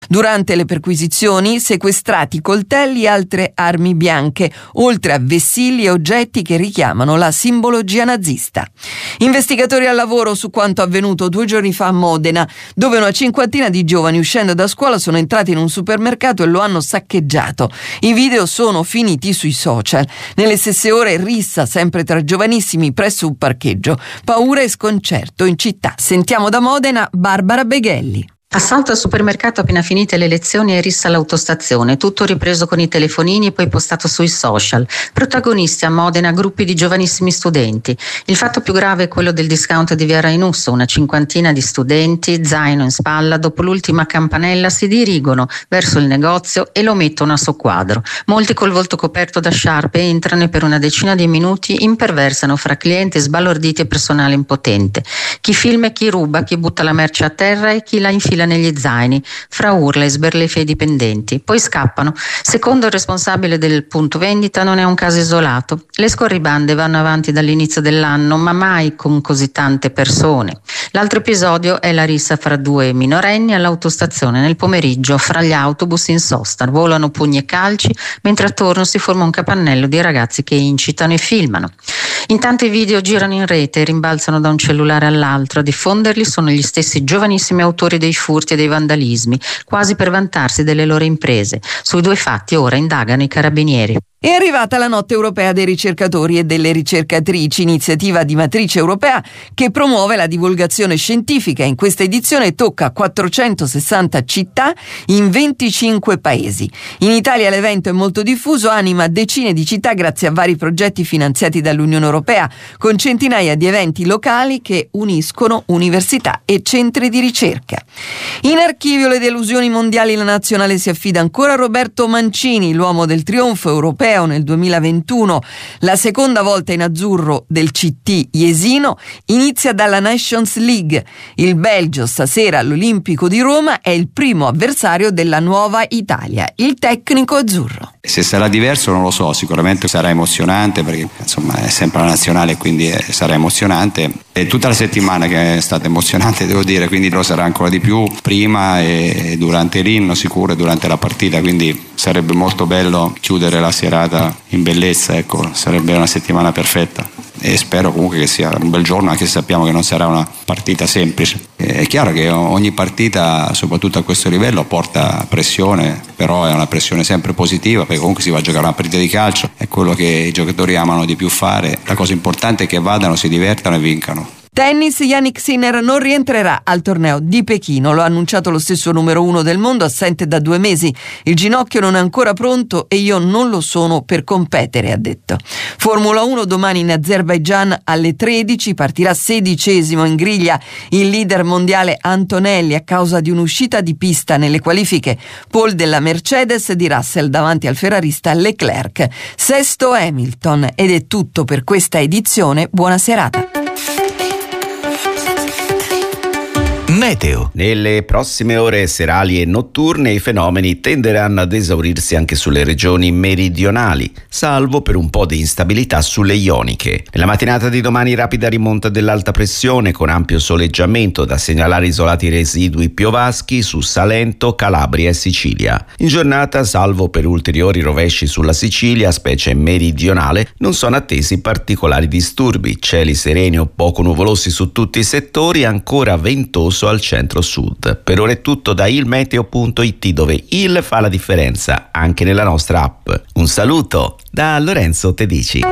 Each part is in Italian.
Durante le perquisizioni sequestrati coltelli e altre armi bianche, oltre a vessilli e oggetti che richiamano la simbologia nazista. Investigatori al lavoro su quanto avvenuto 2 giorni fa a Modena, dove una cinquantina di giovani uscendo da scuola sono entrati in un supermercato e lo hanno saccheggiato. I video sono finiti sui social. Nelle stesse ore rissa sempre tra giovanissimi presso un parcheggio. Paura e sconcerto in città. Sentiamo da Modena Barbara Beghelli. Assalto al supermercato appena finite le lezioni e rissa all'autostazione, tutto ripreso con i telefonini e poi postato sui social. Protagonisti a Modena gruppi di giovanissimi studenti. Il fatto più grave è quello del discount di Via Rainusso, una cinquantina di studenti, zaino in spalla, dopo l'ultima campanella si dirigono verso il negozio e lo mettono a soqquadro. Molti col volto coperto da sciarpe entrano e per una decina di minuti imperversano fra clienti sbalorditi e personale impotente. Chi filma e chi ruba, chi butta la merce a terra e chi la infila negli zaini, fra urla e sberleffe ai dipendenti. Poi scappano. Secondo il responsabile del punto vendita non è un caso isolato. Le scorribande vanno avanti dall'inizio dell'anno, ma mai con così tante persone. L'altro episodio è la rissa fra 2 minorenni all'autostazione nel pomeriggio fra gli autobus in sosta. Volano pugni e calci, mentre attorno si forma un capannello di ragazzi che incitano e filmano. Intanto i video girano in rete e rimbalzano da un cellulare all'altro. A diffonderli sono gli stessi giovanissimi autori dei furti e dei vandalismi, quasi per vantarsi delle loro imprese. Sui 2 fatti ora indagano i carabinieri. È arrivata la Notte Europea dei ricercatori e delle ricercatrici, iniziativa di matrice europea che promuove la divulgazione scientifica. In questa edizione tocca 460 città in 25 paesi. In Italia l'evento è molto diffuso, anima decine di città grazie a vari progetti finanziati dall'Unione Europea, con centinaia di eventi locali che uniscono università e centri di ricerca. In archivio le delusioni mondiali, la nazionale si affida ancora a Roberto Mancini, l'uomo del trionfo europeo nel 2021. La seconda volta in azzurro del CT Jesino inizia dalla Nations League. Il Belgio stasera all'Olimpico di Roma è il primo avversario della nuova Italia, il tecnico azzurro. Se sarà diverso non lo so, sicuramente sarà emozionante perché insomma è sempre la nazionale, quindi sarà emozionante. E tutta la settimana che è stata emozionante, devo dire, quindi lo sarà ancora di più prima e durante l'inno sicuro e durante la partita, quindi sarebbe molto bello chiudere la serata in bellezza, ecco, sarebbe una settimana perfetta e spero comunque che sia un bel giorno, anche se sappiamo che non sarà una partita semplice. È chiaro che ogni partita, soprattutto a questo livello, porta pressione, però è una pressione sempre positiva perché comunque si va a giocare una partita di calcio, è quello che i giocatori amano di più fare. La cosa importante è che vadano, si divertano e vincano. Tennis, Jannik Sinner non rientrerà al torneo di Pechino, lo ha annunciato lo stesso numero 1 del mondo, assente da 2 mesi. Il ginocchio non è ancora pronto e io non lo sono per competere, ha detto. Formula 1 domani in Azerbaigian alle 13, partirà 16° in griglia il leader mondiale Antonelli a causa di un'uscita di pista nelle qualifiche. Pole della Mercedes, di Russell davanti al ferrarista Leclerc. 6° Hamilton. Ed è tutto per questa edizione, buona serata. Meteo. Nelle prossime ore serali e notturne i fenomeni tenderanno ad esaurirsi anche sulle regioni meridionali, salvo per un po' di instabilità sulle ioniche. Nella mattinata di domani rapida rimonta dell'alta pressione con ampio soleggiamento, da segnalare isolati residui piovaschi su Salento, Calabria e Sicilia. In giornata, salvo per ulteriori rovesci sulla Sicilia, specie meridionale, non sono attesi particolari disturbi, cieli sereni o poco nuvolosi su tutti i settori, ancora ventoso al centro-sud. Per ora è tutto da ilmeteo.it, dove il fa la differenza anche nella nostra app. Un saluto da Lorenzo Tedici.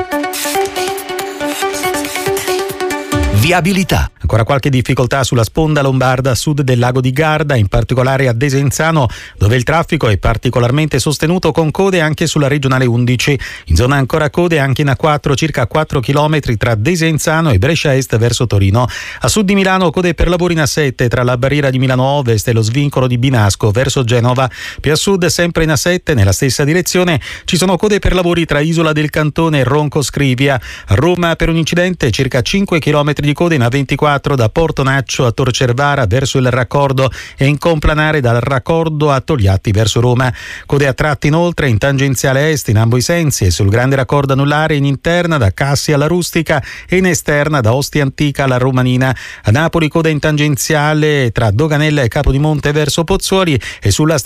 Viabilità. Ancora qualche difficoltà sulla sponda lombarda a sud del lago di Garda, in particolare a Desenzano, dove il traffico è particolarmente sostenuto con code anche sulla regionale 11. In zona ancora code anche in A4, circa 4 km tra Desenzano e Brescia Est verso Torino. A sud di Milano code per lavori in A7 tra la barriera di Milano Ovest e lo svincolo di Binasco verso Genova. Più a sud, sempre in A7 nella stessa direzione, ci sono code per lavori tra Isola del Cantone e Ronco Scrivia. A Roma per un incidente circa 5 km di code in A24 da Portonaccio a Tor Cervara verso il raccordo e in complanare dal raccordo a Togliatti verso Roma. Code a tratti inoltre in tangenziale est in ambo i sensi e sul grande raccordo anulare in interna da Cassi alla Rustica e in esterna da Ostia Antica alla Romanina. A Napoli coda in tangenziale tra Doganella e Capodimonte verso Pozzuoli e sulla